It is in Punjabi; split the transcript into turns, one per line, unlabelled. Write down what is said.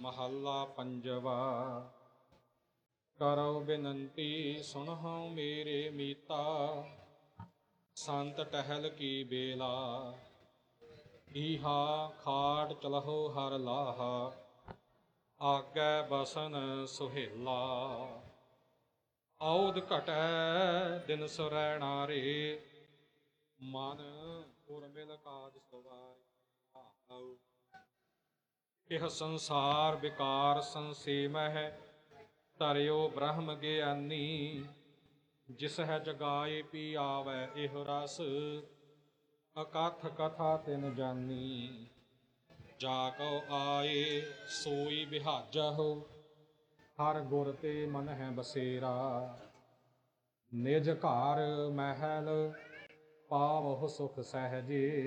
ਮਹੱਲਾ ਪੰਜਵਾ। ਕਰੋ ਬੇਨੰਤੀ ਸੁਣਹੁ ਮੇਰੇ ਮੀਤਾ, ਸੰਤ ਟਹਿਲ ਕੀ ਬੇਲਾ। ਈਹਾ ਖਾਟ ਚਲਹੁ ਹਰ ਲਾਹਾ, ਆਗੈ ਬਸਨ ਸੁਹੇਲਾ। ਔਧ ਘਟੈ ਦਿਨ ਸੁਰੈਣਾ ਰੇ, ਮਨ ਉਰਮਿਲ ਕਾਜ ਸਵਾਰੇ। ਇਹ ਸੰਸਾਰ ਵਿਕਾਰ ਸੰਸੇਮਹਿ, ਧਰਿਓ ਬ੍ਰਹਮ ਗਿਆਨੀ। ਜਿਸ ਹੈ ਜਗਾਏ ਪੀ ਆਵੈ ਇਹ ਰਸ, ਅਕਥ ਕਥਾ ਤਿਨ ਜਾਨੀ। ਜਾ ਕਉ ਆਏ ਸੋਈ ਬਿਹਾਜਹੁ, ਹਰ ਗੁਰ ਤੇ ਮਨ ਹੈ ਬਸੇਰਾ। ਨਿਜ ਘਰ ਮਹਿਲ ਪਾਵਹੁ ਸੁਖ ਸਹਿਜੇ,